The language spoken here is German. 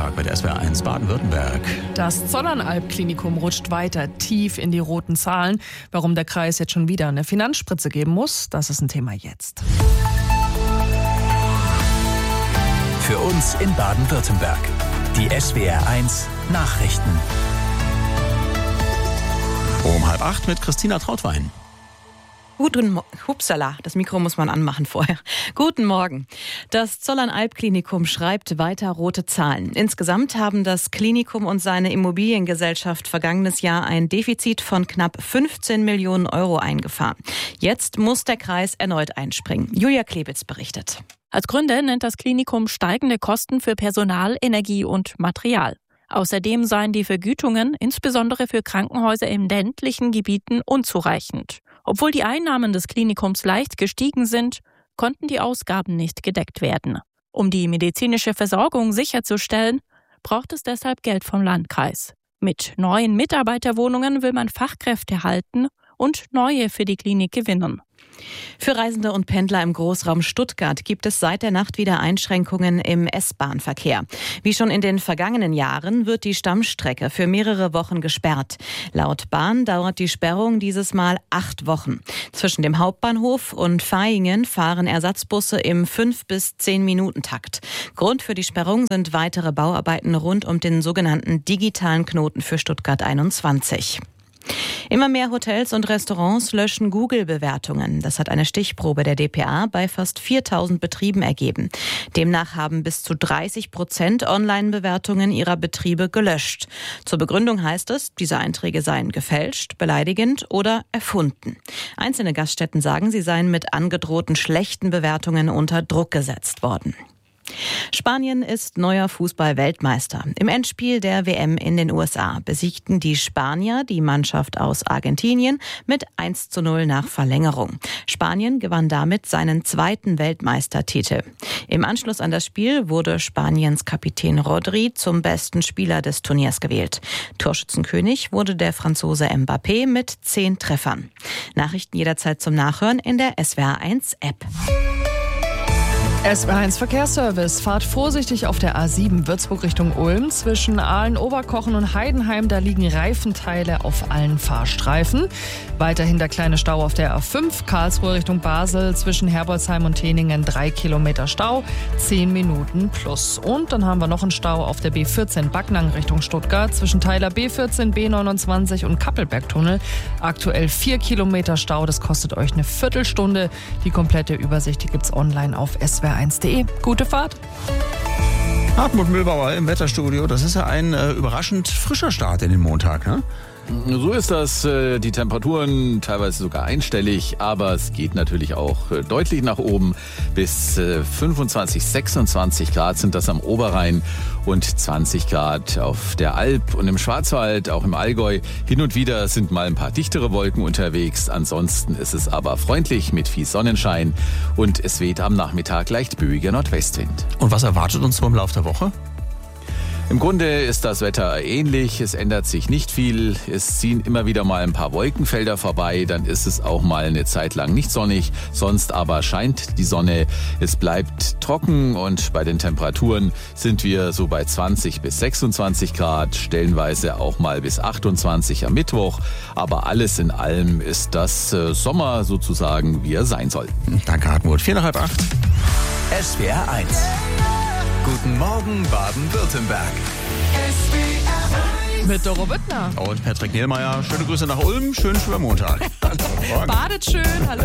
Tag mit SWR1 Baden-Württemberg. Das Zollernalb-Klinikum rutscht weiter tief in die roten Zahlen. Warum der Kreis jetzt schon wieder eine Finanzspritze geben muss, das ist ein Thema jetzt. Für uns in Baden-Württemberg. Die SWR1 Nachrichten. Um 7:30 mit Christina Trautwein. Hupsala, das Mikro muss man anmachen vorher. Guten Morgen. Das Zollernalb-Klinikum schreibt weiter rote Zahlen. Insgesamt haben das Klinikum und seine Immobiliengesellschaft vergangenes Jahr ein Defizit von knapp 15 Millionen Euro eingefahren. Jetzt muss der Kreis erneut einspringen. Julia Klebitz berichtet. Als Gründe nennt das Klinikum steigende Kosten für Personal, Energie und Material. Außerdem seien die Vergütungen, insbesondere für Krankenhäuser in ländlichen Gebieten, unzureichend. Obwohl die Einnahmen des Klinikums leicht gestiegen sind, konnten die Ausgaben nicht gedeckt werden. Um die medizinische Versorgung sicherzustellen, braucht es deshalb Geld vom Landkreis. Mit neuen Mitarbeiterwohnungen will man Fachkräfte halten und neue für die Klinik gewinnen. Für Reisende und Pendler im Großraum Stuttgart gibt es seit der Nacht wieder Einschränkungen im S-Bahn-Verkehr. Wie schon in den vergangenen Jahren wird die Stammstrecke für mehrere Wochen gesperrt. Laut Bahn dauert die Sperrung dieses Mal 8 Wochen. Zwischen dem Hauptbahnhof und Vaihingen fahren Ersatzbusse im 5- bis 10-Minuten-Takt. Grund für die Sperrung sind weitere Bauarbeiten rund um den sogenannten digitalen Knoten für Stuttgart 21. Immer mehr Hotels und Restaurants löschen Google-Bewertungen. Das hat eine Stichprobe der dpa bei fast 4.000 Betrieben ergeben. Demnach haben bis zu 30% Online-Bewertungen ihrer Betriebe gelöscht. Zur Begründung heißt es, diese Einträge seien gefälscht, beleidigend oder erfunden. Einzelne Gaststätten sagen, sie seien mit angedrohten schlechten Bewertungen unter Druck gesetzt worden. Spanien ist neuer Fußball-Weltmeister. Im Endspiel der WM in den USA besiegten die Spanier die Mannschaft aus Argentinien mit 1:0 nach Verlängerung. Spanien gewann damit seinen 2. Weltmeistertitel. Im Anschluss an das Spiel wurde Spaniens Kapitän Rodri zum besten Spieler des Turniers gewählt. Torschützenkönig wurde der Franzose Mbappé mit 10 Treffern. Nachrichten jederzeit zum Nachhören in der SWR1-App. SWR1 Verkehrsservice. Fahrt vorsichtig auf der A7 Würzburg Richtung Ulm. Zwischen Aalen-Oberkochen und Heidenheim, da liegen Reifenteile auf allen Fahrstreifen. Weiterhin der kleine Stau auf der A5 Karlsruhe Richtung Basel. Zwischen Herbolzheim und Teningen 3 Kilometer Stau, 10 Minuten plus. Und dann haben wir noch einen Stau auf der B14 Backnang Richtung Stuttgart. Zwischen Teiler B14, B29 und Kappelbergtunnel. Aktuell 4 Kilometer Stau. Das kostet euch eine Viertelstunde. Die komplette Übersicht, die gibt's online auf swr1.de. Gute Fahrt. Hartmut Mühlbauer im Wetterstudio. Das ist ja ein überraschend frischer Start in den Montag, ne? So ist das. Die Temperaturen teilweise sogar einstellig, aber es geht natürlich auch deutlich nach oben. Bis 25, 26 Grad sind das am Oberrhein und 20 Grad auf der Alp und im Schwarzwald, auch im Allgäu. Hin und wieder sind mal ein paar dichtere Wolken unterwegs. Ansonsten ist es aber freundlich mit viel Sonnenschein und es weht am Nachmittag leicht böiger Nordwestwind. Und was erwartet uns so im Laufe der Woche? Im Grunde ist das Wetter ähnlich, es ändert sich nicht viel, es ziehen immer wieder mal ein paar Wolkenfelder vorbei, dann ist es auch mal eine Zeit lang nicht sonnig, sonst aber scheint die Sonne, es bleibt trocken und bei den Temperaturen sind wir so bei 20 bis 26 Grad, stellenweise auch mal bis 28 am Mittwoch, aber alles in allem ist das Sommer sozusagen, wie er sein soll. Danke, Hartmut. 7:45. SWR1. Guten Morgen Baden-Württemberg. Mit Doro Büttner. Und Patrick Nielmeier. Schöne Grüße nach Ulm. Schönen Schwimmontag. Badet schön. Hallo.